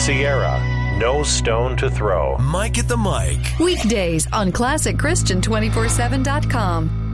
Sierra, no stone to throw. Mike at the Mic. Weekdays on ClassicChristian247.com.